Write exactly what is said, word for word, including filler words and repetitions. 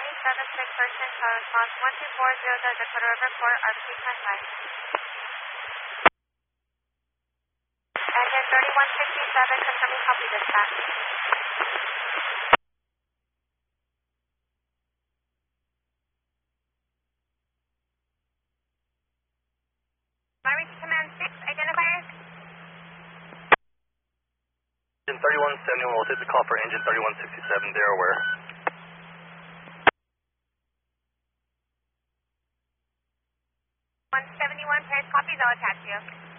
seven six person, call response one two four zero the Dakota River Port, R P twenty-five. Engine thirty-one sixty-seven, confirming copy dispatch. Myrich Command six, identifiers. Engine thirty-one seventy-one will take the call for engine thirty-one sixty-seven, they're aware. one seventy-one, Paris copies, I'll attach you.